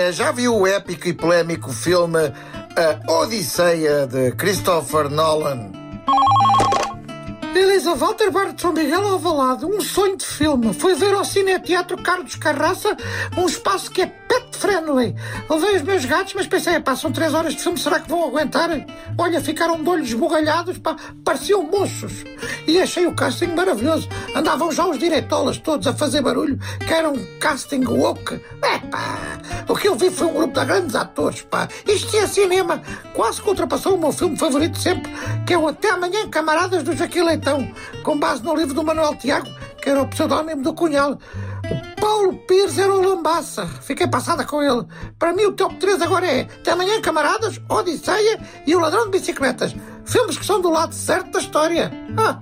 já viu o épico e polémico filme A Odisseia de Christopher Nolan? Elisa Walter Bar de São Miguel Alvalade, um sonho de filme. Fui ver ao Cineteatro Carlos Carraça, um espaço que é pet friendly. Levei os meus gatos, mas pensei, são 3 horas de filme, será que vão aguentar? Olha, ficaram de olhos esbugalhados, pareciam moços. E achei o casting maravilhoso. Andavam já os diretolas todos a fazer barulho, que era um casting woke. O que eu vi foi um grupo de grandes atores, Isto é cinema. Quase que ultrapassou o meu filme favorito sempre, que é o Até Amanhã, Camaradas, do Jaquim Leitão, com base no livro do Manuel Tiago, que era o pseudónimo do Cunhal. O Paulo Pires era o Lambaça. Fiquei passada com ele. Para mim o top 3 agora é Até Amanhã, Camaradas, Odisseia e O Ladrão de Bicicletas. Filmes que são do lado certo da história.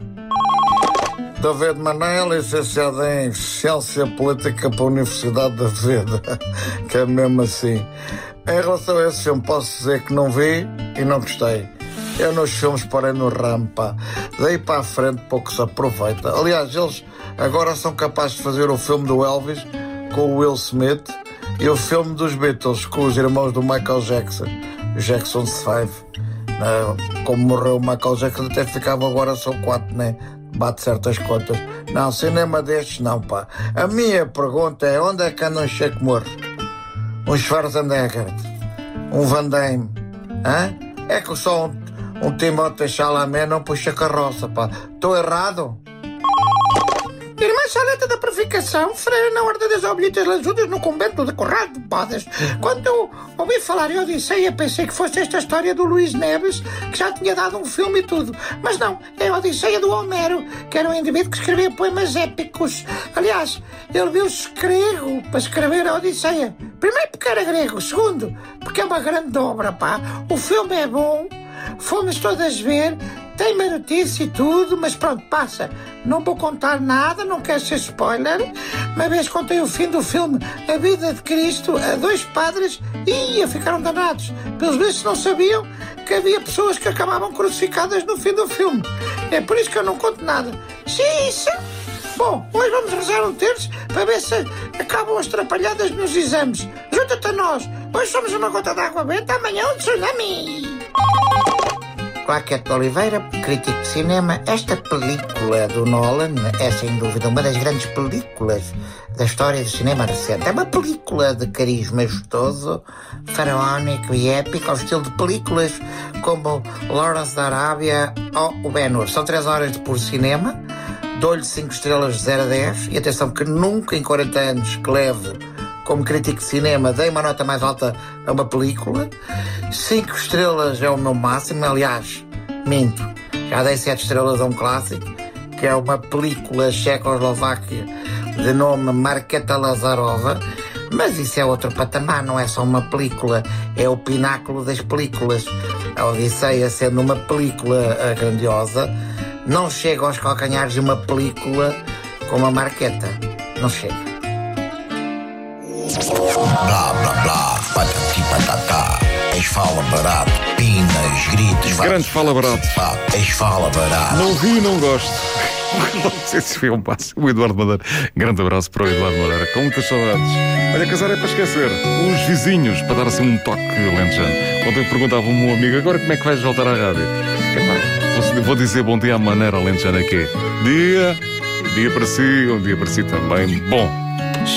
David Manel, licenciado em Ciência Política para a Universidade da Vida, que é mesmo assim. Em relação a esse filme, posso dizer que não vi e não gostei. Eu nos filmes parei no ramo, Daí para a frente pouco se aproveita. Aliás, eles agora são capazes de fazer o filme do Elvis com o Will Smith e o filme dos Beatles com os irmãos do Michael Jackson, Jackson 5. Como morreu o Michael Jackson, até ficava agora só 4, né? Bate certas contas. Não, cinema destes não, A minha pergunta é, onde é que anda um Checo morto? Um Schwarzenegger? Um Van Damme? É que só um Timothée Chalamet não puxa carroça, Estou errado? Irmã Saleta da Purificação, freira na Ordem das Oblíteas Lanzudas no convento de Corrado de Bodas. Quando eu ouvi falar em Odisseia, pensei que fosse esta história do Luís Neves, que já tinha dado um filme e tudo. Mas não, é a Odisseia do Homero, que era um indivíduo que escrevia poemas épicos. Aliás, ele viu-se grego para escrever a Odisseia. Primeiro porque era grego, segundo porque é uma grande obra, O filme é bom, fomos todas ver, tem marotice e tudo, mas pronto, passa. Não vou contar nada, não quero ser spoiler. Uma vez contei o fim do filme A Vida de Cristo a 2 padres e ficaram danados. Pelos vistos não sabiam que havia pessoas que acabavam crucificadas no fim do filme. É por isso que eu não conto nada. Sim. Bom, hoje vamos rezar um terço para ver se acabam as atrapalhadas nos exames. Junta-te a nós. Hoje somos uma gota de água benta, amanhã um tsunami. Claquete de Oliveira, crítico de cinema. Esta película do Nolan é sem dúvida uma das grandes películas da história do cinema recente. É uma película de cariz majestoso, faraónico e épico, ao estilo de películas como Lawrence da Arábia ou o Ben-Hur. São 3 horas de puro cinema, dou-lhe 5 estrelas de 0 a 10 e atenção que nunca em 40 anos que levo como crítico de cinema dei uma nota mais alta a uma película. 5 estrelas é o meu máximo, aliás, minto, já dei 7 estrelas a um clássico, que é uma película checoslováquia de nome Markéta Lazarova, mas isso é outro patamar, não é só uma película, é o pináculo das películas. A Odisseia, sendo uma película grandiosa, não chega aos calcanhares de uma película como a Markéta, não chega. Blá, blá, blá, patati patatá. Ex-fala barato, pinas, gritos. Grande fala barato. Ex-fala barato. Não vi e não gosto. Não sei se foi um passo. O Eduardo Madeira. Grande abraço para o Eduardo Madeira. Com muitas saudades. Olha, casar é para esquecer. Os vizinhos, para dar assim um toque lentejano. Ontem perguntava ao meu amigo, agora como é que vais voltar à rádio? Vou dizer bom dia à maneira lentejana que é. Dia para si, um dia para si também. Bom.